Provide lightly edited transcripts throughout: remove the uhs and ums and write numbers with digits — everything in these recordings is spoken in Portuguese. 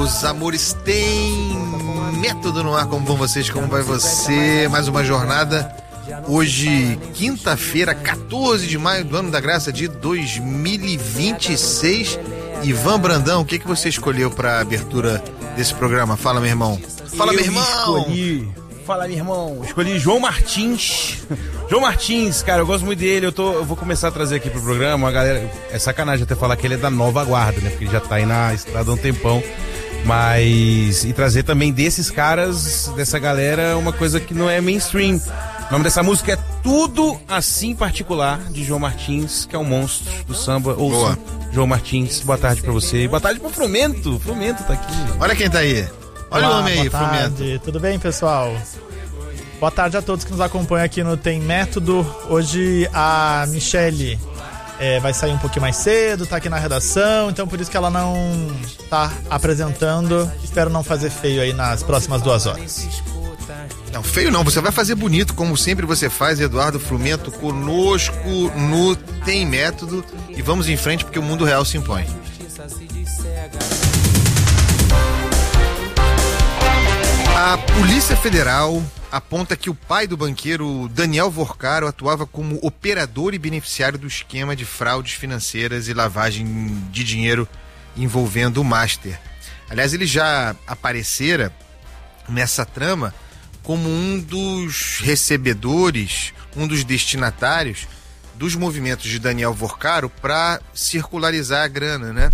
meus amores, tem Método no ar. Como vão vocês? Como vai você? Mais uma jornada. Hoje, quinta-feira, 14 de maio do ano da graça de 2026. Ivan Brandão, o que você escolheu para abertura desse programa? Fala, meu irmão. Fala, meu irmão. Fala, meu irmão. Escolhi João Martins. João Martins, cara, eu gosto muito dele. Eu vou começar a trazer aqui pro programa. A galera, é sacanagem até falar que ele é da nova guarda, né? Porque ele já tá aí na estrada há um tempão. Mas, e trazer também desses caras, dessa galera, uma coisa que não é mainstream. O nome dessa música é Tudo Assim Particular, de João Martins, que é um monstro do samba. Ouça, João Martins, boa tarde pra você. Boa tarde pro Frumento. Frumento tá aqui. Olha quem tá aí. Olha o homem aí, Frumento. Tudo bem, pessoal? Boa tarde a todos que nos acompanham aqui no Tem Método. Hoje a Michele vai sair um pouquinho mais cedo, tá aqui na redação, então por isso que ela não tá apresentando. Espero não fazer feio aí nas próximas 2 horas. Não, feio não, você vai fazer bonito, como sempre você faz, Eduardo Frumento, conosco no Tem Método. E vamos em frente porque o mundo real se impõe. A Polícia Federal aponta que o pai do banqueiro Daniel Vorcaro atuava como operador e beneficiário do esquema de fraudes financeiras e lavagem de dinheiro envolvendo o Master. Aliás, ele já aparecera nessa trama como um dos recebedores, um dos destinatários dos movimentos de Daniel Vorcaro para circularizar a grana, né?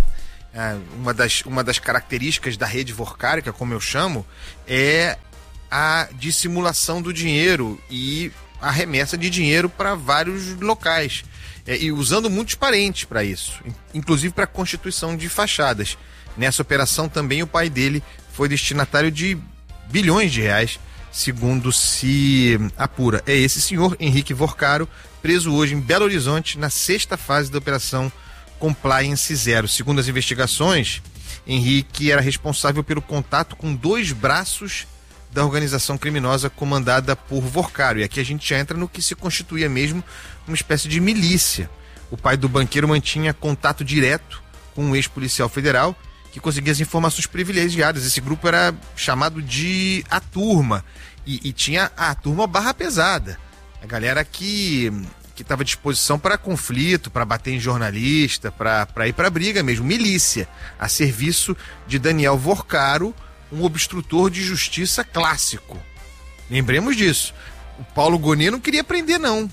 Uma das características da rede Vorcárica, como eu chamo, é a dissimulação do dinheiro e a remessa de dinheiro para vários locais, e usando muitos parentes para isso, inclusive para a constituição de fachadas. Nessa operação também o pai dele foi destinatário de bilhões de reais, segundo se apura. É esse senhor, Henrique Vorcaro, preso hoje em Belo Horizonte na 6ª fase da operação Compliance Zero. Segundo as investigações, Henrique era responsável pelo contato com 2 braços da organização criminosa comandada por Vorcaro. E aqui a gente já entra no que se constituía mesmo uma espécie de milícia. O pai do banqueiro mantinha contato direto com um ex-policial federal que conseguia as informações privilegiadas. Esse grupo era chamado de A Turma. E tinha a Turma Barra Pesada. A galera que estava à disposição para conflito, para bater em jornalista, para ir para briga mesmo, milícia, a serviço de Daniel Vorcaro, um obstrutor de justiça clássico. Lembremos disso. O Paulo Gonet não queria prender, não.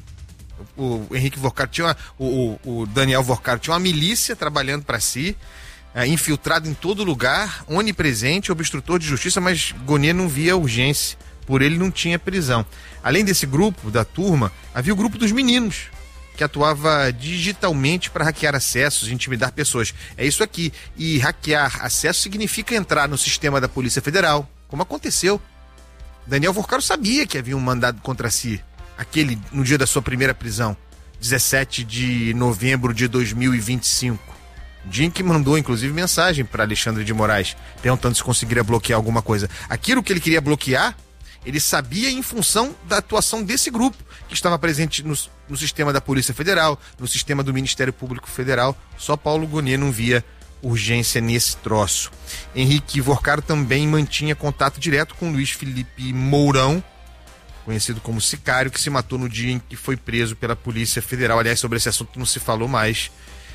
O Henrique Vorcaro tinha o Daniel Vorcaro tinha uma milícia trabalhando para si, infiltrado em todo lugar, onipresente, obstrutor de justiça, mas Gonet não via urgência. Por ele não tinha prisão. Além desse grupo, da turma, havia o grupo dos meninos, que atuava digitalmente para hackear acessos, intimidar pessoas. É isso aqui. E hackear acesso significa entrar no sistema da Polícia Federal, como aconteceu. Daniel Vorcaro sabia que havia um mandado contra si, aquele no dia da sua primeira prisão, 17 de novembro de 2025. Dia em que mandou, inclusive, mensagem para Alexandre de Moraes, perguntando se conseguiria bloquear alguma coisa. Aquilo que ele queria bloquear, ele sabia em função da atuação desse grupo, que estava presente no sistema da Polícia Federal, no sistema do Ministério Público Federal. Só Paulo Gonet não via urgência nesse troço. Henrique Vorcaro também mantinha contato direto com Luiz Felipe Mourão, conhecido como Sicário, que se matou no dia em que foi preso pela Polícia Federal. Aliás, sobre esse assunto não se falou mais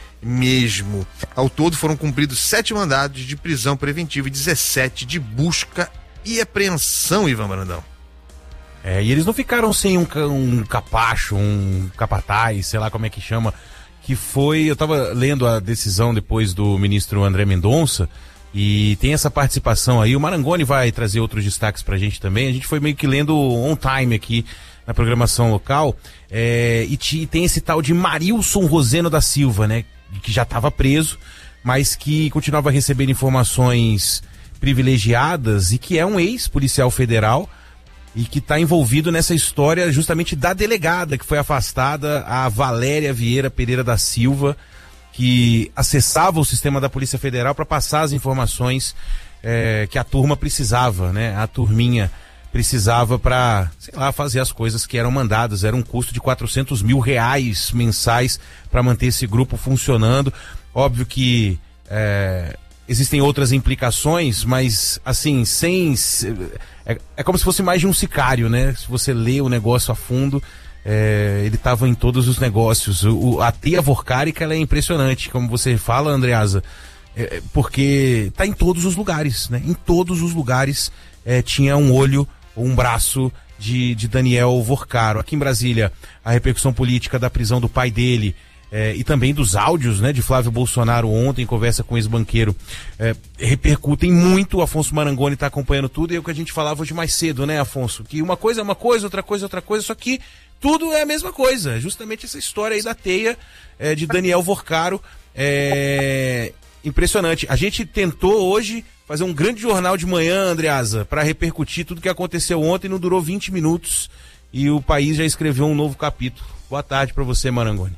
mesmo. Ao todo foram cumpridos 7 mandados de prisão preventiva e 17 de busca e apreensão, Ivan Brandão. E eles não ficaram sem um capacho, um capataz, sei lá como é que chama, que foi, eu tava lendo a decisão depois do ministro André Mendonça, e tem essa participação aí, o Marangoni vai trazer outros destaques pra gente também, a gente foi meio que lendo on time aqui na programação local, e tem esse tal de Marilson Roseno da Silva, né, que já estava preso, mas que continuava recebendo informações privilegiadas e que é um ex-policial federal e que está envolvido nessa história justamente da delegada que foi afastada, a Valéria Vieira Pereira da Silva, que acessava o sistema da Polícia Federal para passar as informações que a turma precisava, né? A turminha precisava para, sei lá, fazer as coisas que eram mandadas. Era um custo de R$400 mil mensais para manter esse grupo funcionando. Óbvio que existem outras implicações, mas assim, é como se fosse mais de um sicário, né? Se você lê o negócio a fundo, ele estava em todos os negócios. A teia vorkárica, ela é impressionante, como você fala, Andreasa, porque tá em todos os lugares, né? Em todos os lugares tinha um olho ou um braço de Daniel Vorcaro. Aqui em Brasília, a repercussão política da prisão do pai dele, e também dos áudios, né, de Flávio Bolsonaro ontem, em conversa com o ex-banqueiro, repercutem muito. O Afonso Marangoni está acompanhando tudo, e é o que a gente falava hoje mais cedo, né, Afonso? Que uma coisa é uma coisa, outra coisa é outra coisa, só que tudo é a mesma coisa. Justamente essa história aí da teia de Daniel Vorcaro. Impressionante. A gente tentou hoje fazer um grande jornal de manhã, Andreasa, para repercutir tudo que aconteceu ontem, não durou 20 minutos e o país já escreveu um novo capítulo. Boa tarde para você, Marangoni.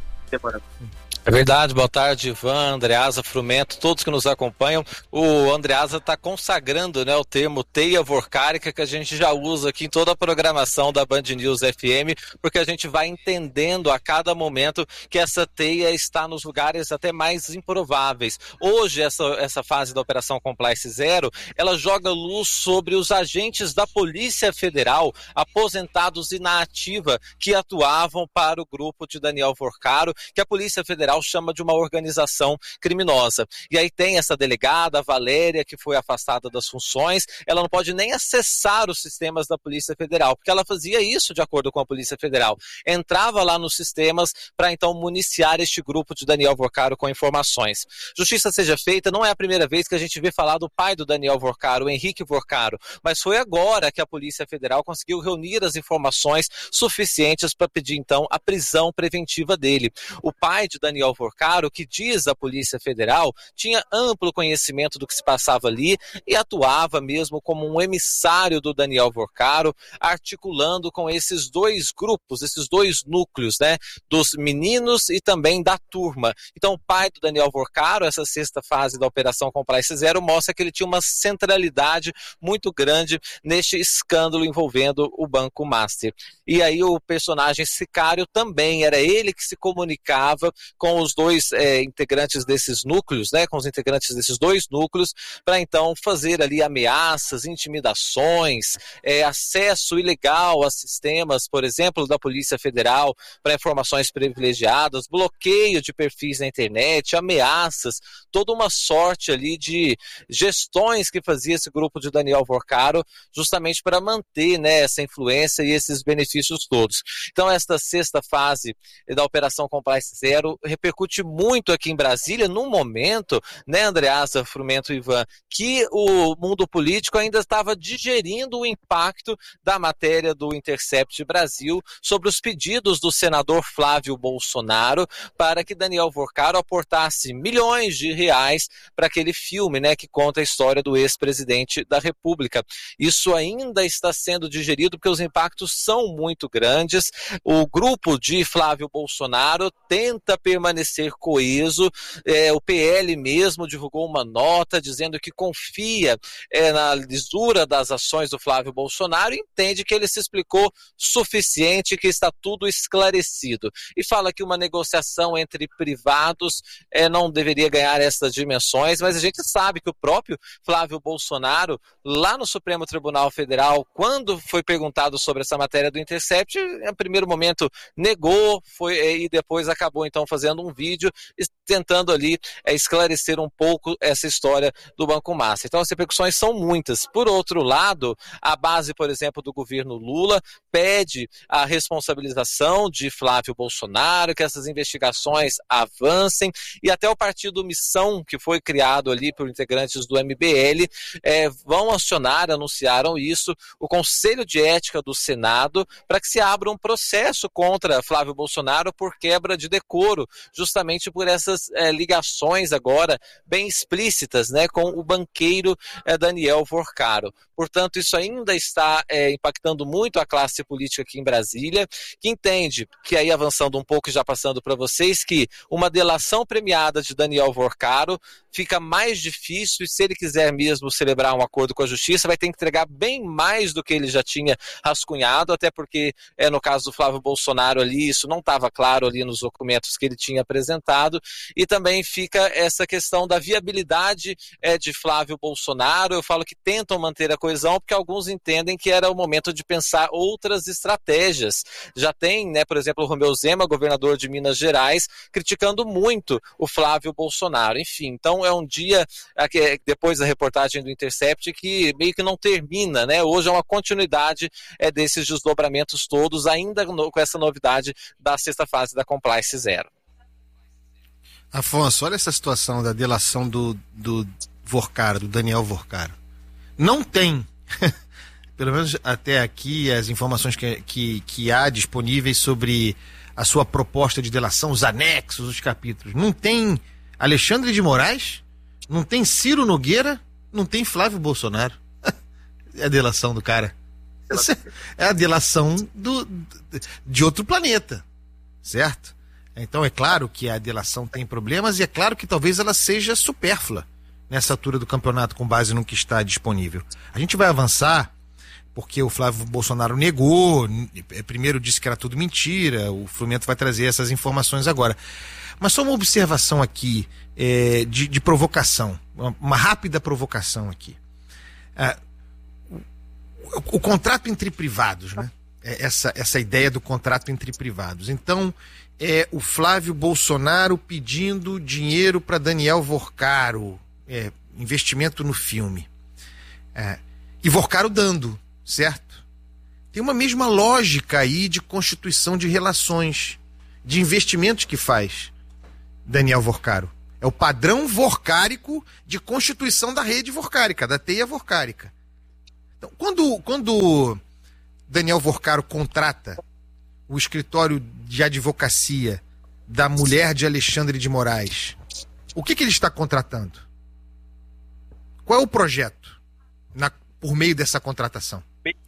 É verdade, boa tarde, Ivan, Andreasa, Frumento, todos que nos acompanham. O Andreasa está consagrando, né, o termo teia vorkárica, que a gente já usa aqui em toda a programação da Band News FM, porque a gente vai entendendo a cada momento que essa teia está nos lugares até mais improváveis. Hoje, essa fase da Operação Compliance Zero, ela joga luz sobre os agentes da Polícia Federal, aposentados e na ativa, que atuavam para o grupo de Daniel Vorcaro, que a Polícia Federal chama de uma organização criminosa. E aí tem essa delegada, a Valéria, que foi afastada das funções. Ela não pode nem acessar os sistemas da Polícia Federal, porque ela fazia isso de acordo com a Polícia Federal. Entrava lá nos sistemas para então municiar este grupo de Daniel Vorcaro com informações. Justiça seja feita, não é a primeira vez que a gente vê falar do pai do Daniel Vorcaro, o Henrique Vorcaro, mas foi agora que a Polícia Federal conseguiu reunir as informações suficientes para pedir então a prisão preventiva dele. O pai de Daniel Vorcaro, que diz a Polícia Federal, tinha amplo conhecimento do que se passava ali e atuava mesmo como um emissário do Daniel Vorcaro, articulando com esses dois grupos, esses dois núcleos, né, dos meninos e também da turma. Então o pai do Daniel Vorcaro, essa sexta fase da Operação Compliance Zero, mostra que ele tinha uma centralidade muito grande neste escândalo envolvendo o Banco Master. E aí o personagem sicário também, era ele que se comunicava com os dois integrantes desses núcleos, né, com os integrantes desses dois núcleos, para então fazer ali ameaças, intimidações, acesso ilegal a sistemas, por exemplo, da Polícia Federal para informações privilegiadas, bloqueio de perfis na internet, ameaças, toda uma sorte ali de gestões que fazia esse grupo de Daniel Vorcaro, justamente para manter, né, essa influência e esses benefícios todos. Então esta sexta fase da Operação Compliance Zero repercute muito aqui em Brasília, num momento, né, Andreasa, Frumento e Ivan, que o mundo político ainda estava digerindo o impacto da matéria do Intercept Brasil sobre os pedidos do senador Flávio Bolsonaro para que Daniel Vorcaro aportasse milhões de reais para aquele filme, né, que conta a história do ex-presidente da República. Isso ainda está sendo digerido porque os impactos são muito grandes. O grupo de Flávio Bolsonaro tenta permanecer coeso. O PL mesmo divulgou uma nota dizendo que confia na lisura das ações do Flávio Bolsonaro e entende que ele se explicou suficiente, que está tudo esclarecido. E fala que uma negociação entre privados não deveria ganhar essas dimensões, mas a gente sabe que o próprio Flávio Bolsonaro, lá no Supremo Tribunal Federal, quando foi perguntado sobre essa matéria do Intercept, em primeiro momento negou, e depois acabou então fazendo um vídeo tentando ali esclarecer um pouco essa história do Banco Master. Então as repercussões são muitas. Por outro lado, a base, por exemplo, do governo Lula pede a responsabilização de Flávio Bolsonaro, que essas investigações avancem, e até o partido Missão, que foi criado ali por integrantes do MBL, vão anunciaram isso, o Conselho de Ética do Senado, para que se abra um processo contra Flávio Bolsonaro por quebra de decoro, justamente por essas ligações agora bem explícitas, né, com o banqueiro Daniel Vorcaro. Portanto, isso ainda está impactando muito a classe política aqui em Brasília, que entende que, aí avançando um pouco e já passando para vocês, que uma delação premiada de Daniel Vorcaro fica mais difícil, e se ele quiser mesmo celebrar um acordo com a justiça, vai ter que entregar bem mais do que ele já tinha rascunhado, até porque no caso do Flávio Bolsonaro ali, isso não estava claro ali nos documentos que ele tinha tinha apresentado, e também fica essa questão da viabilidade de Flávio Bolsonaro. Eu falo que tentam manter a coesão porque alguns entendem que era o momento de pensar outras estratégias. Já tem, né, por exemplo, o Romeu Zema, governador de Minas Gerais, criticando muito o Flávio Bolsonaro. Enfim, então é um dia, depois da reportagem do Intercept, que meio que não termina, né? Hoje é uma continuidade desses desdobramentos todos, ainda com essa novidade da sexta fase da Compliance Zero. Afonso, olha essa situação da delação do Vorcaro, do Daniel Vorcaro. Não tem, pelo menos até aqui, as informações que há disponíveis sobre a sua proposta de delação, os anexos, os capítulos. Não tem Alexandre de Moraes, não tem Ciro Nogueira, não tem Flávio Bolsonaro. É a delação do cara. Essa é a delação de outro planeta, certo? Então é claro que a delação tem problemas e é claro que talvez ela seja supérflua nessa altura do campeonato com base no que está disponível. A gente vai avançar porque o Flávio Bolsonaro negou, primeiro disse que era tudo mentira, o Frumento vai trazer essas informações agora. Mas só uma observação aqui de provocação, uma rápida provocação aqui. O contrato entre privados, né? Essa ideia do contrato entre privados. Então, o Flávio Bolsonaro pedindo dinheiro para Daniel Vorcaro, investimento no filme. E Vorcaro dando, certo? Tem uma mesma lógica aí de constituição de relações, de investimentos que faz Daniel Vorcaro. É o padrão vorcárico de constituição da rede vorcárica, da teia vorcárica. Então, quando Daniel Vorcaro contrata o escritório de advocacia da mulher de Alexandre de Moraes, o que ele está contratando? Qual é o projeto por meio dessa contratação?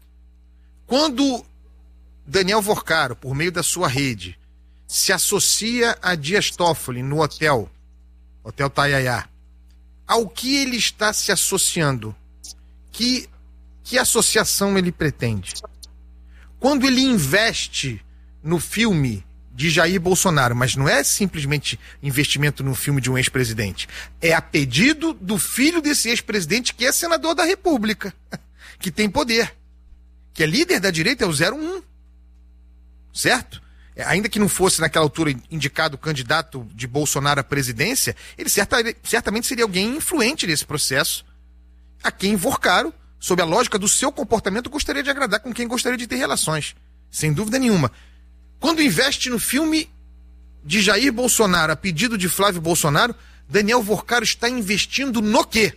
Quando Daniel Vorcaro, por meio da sua rede, se associa a Dias Toffoli no Hotel Taiaiá, ao que ele está se associando? Que associação ele pretende? Quando ele investe no filme de Jair Bolsonaro, mas não é simplesmente investimento no filme de um ex-presidente, é a pedido do filho desse ex-presidente, que é senador da República, que tem poder, que é líder da direita, é o 01, certo? Ainda que não fosse naquela altura indicado candidato de Bolsonaro à presidência, ele certamente seria alguém influente nesse processo, a quem Vorcaro, sob a lógica do seu comportamento, gostaria de agradar, com quem gostaria de ter relações, sem dúvida nenhuma. Quando investe no filme de Jair Bolsonaro, a pedido de Flávio Bolsonaro, Daniel Vorcaro está investindo no quê?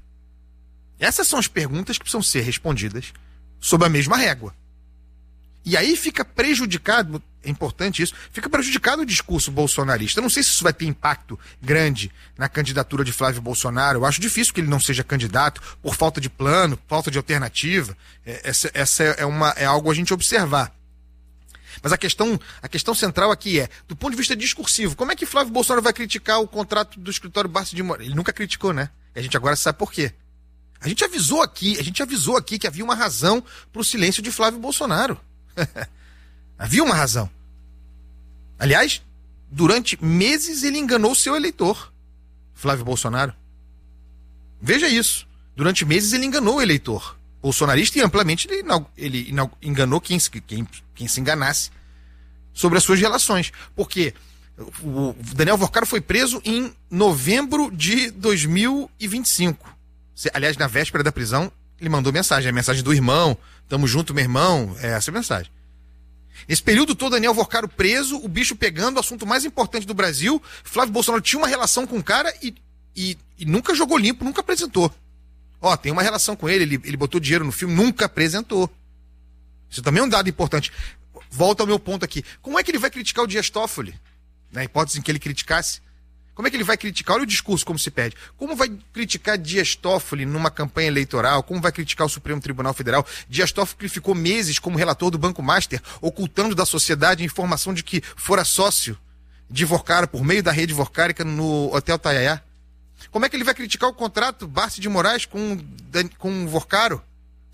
Essas são as perguntas que precisam ser respondidas sob a mesma régua. E aí fica prejudicado, é importante isso, fica prejudicado o discurso bolsonarista. Eu não sei se isso vai ter impacto grande na candidatura de Flávio Bolsonaro. Eu acho difícil que ele não seja candidato por falta de plano, falta de alternativa. Essa é algo a gente observar. Mas a questão central aqui do ponto de vista discursivo, como é que Flávio Bolsonaro vai criticar o contrato do escritório Barça de Moraes? Ele nunca criticou, né? E a gente agora sabe por quê. A gente avisou aqui que havia uma razão para o silêncio de Flávio Bolsonaro. Havia uma razão. Aliás, durante meses ele enganou o seu eleitor, Flávio Bolsonaro. Veja isso. Durante meses ele enganou o eleitor bolsonarista e amplamente ele enganou quem se enganasse sobre as suas relações. Porque o Daniel Vorcaro foi preso em novembro de 2025. Aliás, na véspera da prisão, ele mandou mensagem. A mensagem do irmão: tamo junto, meu irmão. É essa a mensagem. Nesse período todo, Daniel Vorcaro preso, o bicho pegando, o assunto mais importante do Brasil. Flávio Bolsonaro tinha uma relação com o cara e nunca jogou limpo, nunca apresentou. Tem uma relação com ele botou dinheiro no filme, nunca apresentou. Isso também é um dado importante. Volta ao meu ponto aqui. Como é que ele vai criticar o Dias Toffoli? Na hipótese em que ele criticasse. Como é que ele vai criticar? Olha o discurso como se pede. Como vai criticar Dias Toffoli numa campanha eleitoral? Como vai criticar o Supremo Tribunal Federal? Dias Toffoli ficou meses como relator do Banco Master, ocultando da sociedade a informação de que fora sócio de Vorcaro por meio da rede vorcárica no Hotel Taiaiá. Como é que ele vai criticar o contrato Barça de Moraes com Vorcaro,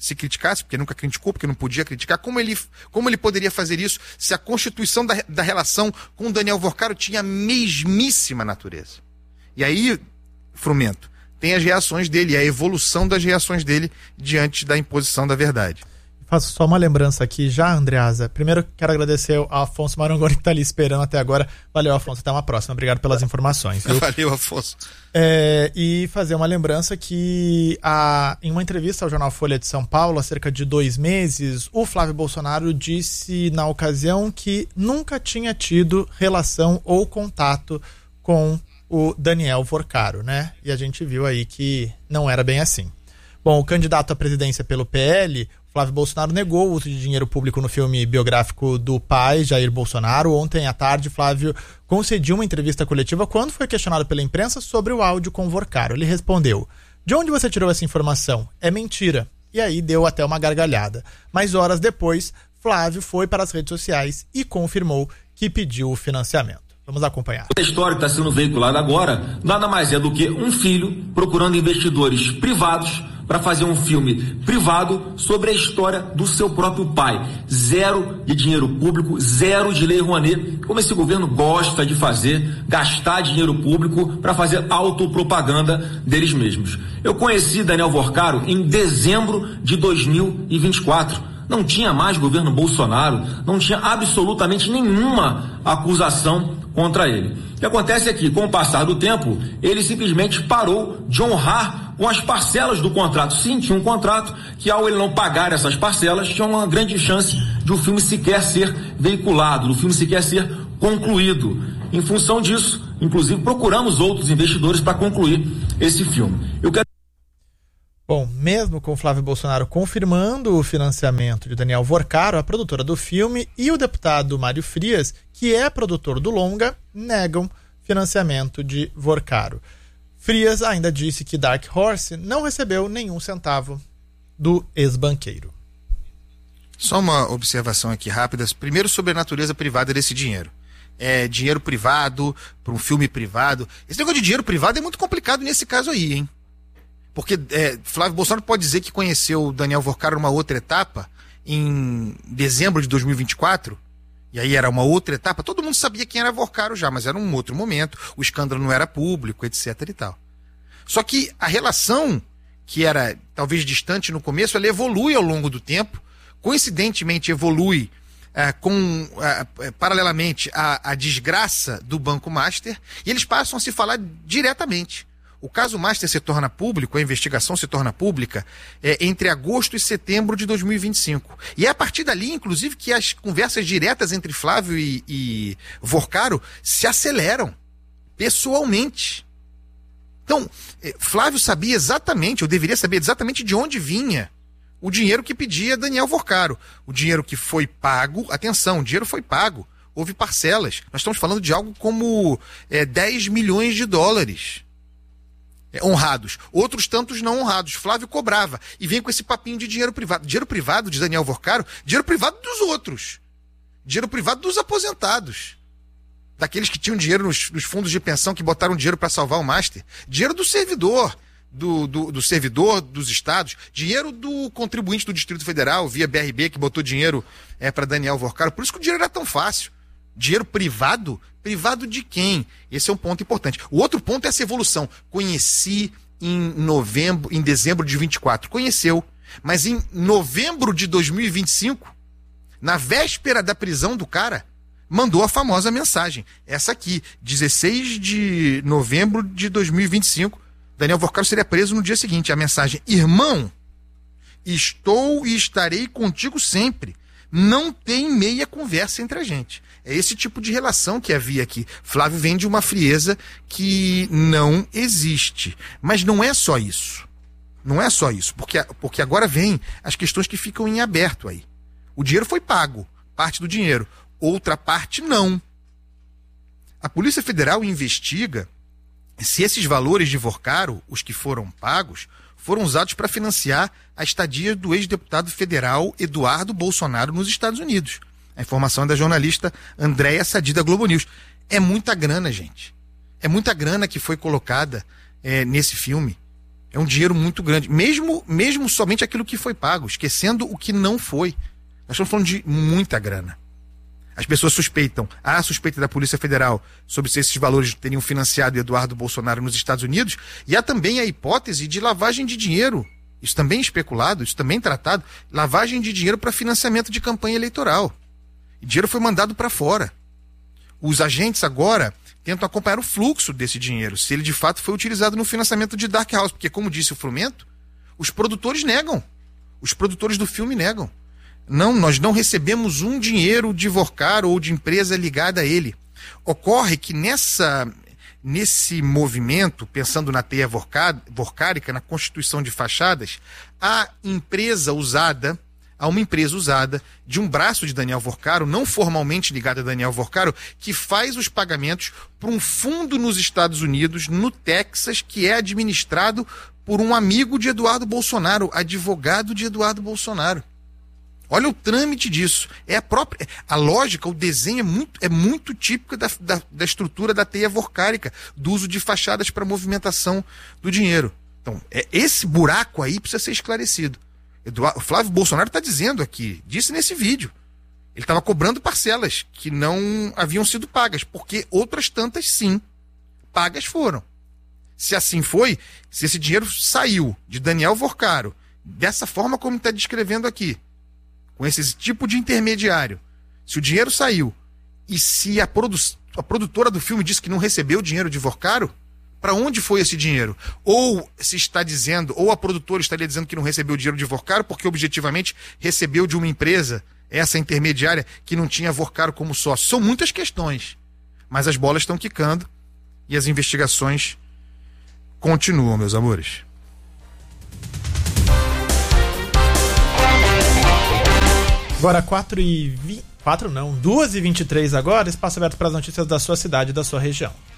se criticasse, porque nunca criticou, porque não podia criticar, como ele poderia fazer isso se a constituição da relação com o Daniel Vorcaro tinha a mesmíssima natureza? E aí, Frumento, tem as reações dele, a evolução das reações dele diante da imposição da verdade. Faço só uma lembrança aqui já, Andreasa. Primeiro, quero agradecer ao Afonso Marangoni, que está ali esperando até agora. Valeu, Afonso. Até uma próxima. Obrigado pelas informações. Viu? Valeu, Afonso. E fazer uma lembrança que em uma entrevista ao jornal Folha de São Paulo, há cerca de 2 meses, o Flávio Bolsonaro disse na ocasião que nunca tinha tido relação ou contato com o Daniel Vorcaro, né? E a gente viu aí que não era bem assim. Bom, o candidato à presidência pelo PL, Flávio Bolsonaro, negou o uso de dinheiro público no filme biográfico do pai, Jair Bolsonaro. Ontem à tarde, Flávio concediu uma entrevista coletiva quando foi questionado pela imprensa sobre o áudio com Vorcaro. Ele respondeu: "De onde você tirou essa informação? É mentira." E aí deu até uma gargalhada. Mas horas depois, Flávio foi para as redes sociais e confirmou que pediu o financiamento. Vamos acompanhar. A história que está sendo veiculada agora nada mais é do que um filho procurando investidores privados para fazer um filme privado sobre a história do seu próprio pai. 0 de dinheiro público, 0 de lei Rouanet, como esse governo gosta de fazer, gastar dinheiro público para fazer autopropaganda deles mesmos. Eu conheci Daniel Vorcaro em dezembro de 2024. Não tinha mais governo Bolsonaro, não tinha absolutamente nenhuma acusação contra ele. O que acontece é que, com o passar do tempo, ele simplesmente parou de honrar com as parcelas do contrato. Sim, tinha um contrato que, ao ele não pagar essas parcelas, tinha uma grande chance de o filme sequer ser veiculado, do filme sequer ser concluído. Em função disso, inclusive, procuramos outros investidores para concluir esse filme. Bom, mesmo com o Flávio Bolsonaro confirmando o financiamento de Daniel Vorcaro, a produtora do filme e o deputado Mário Frias, que é produtor do longa, negam financiamento de Vorcaro. Frias ainda disse que Dark Horse não recebeu nenhum centavo do ex-banqueiro. Só uma observação aqui rápida. Primeiro, sobre a natureza privada desse dinheiro. É dinheiro privado, para um filme privado. Esse negócio de dinheiro privado é muito complicado nesse caso aí, hein? Porque Flávio Bolsonaro pode dizer que conheceu o Daniel Vorcaro numa outra etapa, em dezembro de 2024, e aí era uma outra etapa. Todo mundo sabia quem era Vorcaro já, mas era um outro momento, o escândalo não era público, etc e tal. Só que a relação, que era talvez distante no começo, ela evolui ao longo do tempo, coincidentemente evolui paralelamente à desgraça do Banco Master, e eles passam a se falar diretamente. O caso Master se torna público, a investigação se torna pública entre agosto e setembro de 2025. E é a partir dali, inclusive, que as conversas diretas entre Flávio e Vorcaro se aceleram pessoalmente. Então, Flávio sabia exatamente, ou deveria saber exatamente de onde vinha o dinheiro que pedia Daniel Vorcaro. O dinheiro que foi pago, atenção, o dinheiro foi pago, houve parcelas. Nós estamos falando de algo como 10 milhões de dólares. Honrados, outros tantos não honrados. Flávio cobrava e vem com esse papinho de dinheiro privado. Dinheiro privado de Daniel Vorcaro, dinheiro privado dos outros, dinheiro privado dos aposentados, daqueles que tinham dinheiro nos fundos de pensão, que botaram dinheiro para salvar o Master, dinheiro do servidor, do servidor dos estados, dinheiro do contribuinte do Distrito Federal via BRB, que botou dinheiro para Daniel Vorcaro. Por isso que o dinheiro era tão fácil. Dinheiro privado? Privado de quem? Esse é um ponto importante. O outro ponto é essa evolução. Conheci em dezembro de 24. Conheceu. Mas em novembro de 2025, na véspera da prisão do cara, mandou a famosa mensagem. Essa aqui, 16 de novembro de 2025. Daniel Vorcaro seria preso no dia seguinte. A mensagem: irmão, estou e estarei contigo sempre. Não tem meia conversa entre a gente. É esse tipo de relação que havia aqui. Flávio vem de uma frieza que não existe. Mas não é só isso. Não é só isso. Porque agora vem as questões que ficam em aberto aí. O dinheiro foi pago, parte do dinheiro. Outra parte não. A Polícia Federal investiga se esses valores de Vorcaro, os que foram pagos, foram usados para financiar a estadia do ex-deputado federal Eduardo Bolsonaro nos Estados Unidos. A informação é da jornalista Andréia Sadi, da Globo News. É muita grana, gente. É muita grana que foi colocada nesse filme. É um dinheiro muito grande, mesmo somente aquilo que foi pago, esquecendo o que não foi. Nós estamos falando de muita grana. As pessoas suspeitam, há a suspeita da Polícia Federal sobre se esses valores teriam financiado Eduardo Bolsonaro nos Estados Unidos, e há também a hipótese de lavagem de dinheiro. Isso também é especulado, isso também é tratado, lavagem de dinheiro para financiamento de campanha eleitoral. E dinheiro foi mandado para fora. Os agentes agora tentam acompanhar o fluxo desse dinheiro, se ele de fato foi utilizado no financiamento de Dark House, porque, como disse o Frumento, os produtores negam. Os produtores do filme negam. Não, nós não recebemos um dinheiro de Vorcaro ou de empresa ligada a ele. Ocorre que nesse movimento, pensando na teia vorcárica, na constituição de fachadas, há uma empresa usada de um braço de Daniel Vorcaro, não formalmente ligado a Daniel Vorcaro, que faz os pagamentos para um fundo nos Estados Unidos, no Texas, que é administrado por um amigo de Eduardo Bolsonaro, advogado de Eduardo Bolsonaro. Olha o trâmite disso. A lógica, o desenho é muito típico da estrutura da teia vorcárica, do uso de fachadas para movimentação do dinheiro. Então, esse buraco aí precisa ser esclarecido. O Flávio Bolsonaro está dizendo aqui, disse nesse vídeo, ele estava cobrando parcelas que não haviam sido pagas, porque outras tantas, sim, pagas foram. Se assim foi, se esse dinheiro saiu de Daniel Vorcaro, dessa forma como está descrevendo aqui, com esse tipo de intermediário, se o dinheiro saiu e se a produtora do filme disse que não recebeu o dinheiro de Vorcaro, para onde foi esse dinheiro? Ou se está dizendo, ou a produtora estaria dizendo que não recebeu o dinheiro de Vorcaro porque objetivamente recebeu de uma empresa, essa intermediária, que não tinha Vorcaro como sócio. São muitas questões, mas as bolas estão quicando e as investigações continuam, meus amores. Agora 2h23 agora, espaço aberto para as notícias da sua cidade e da sua região.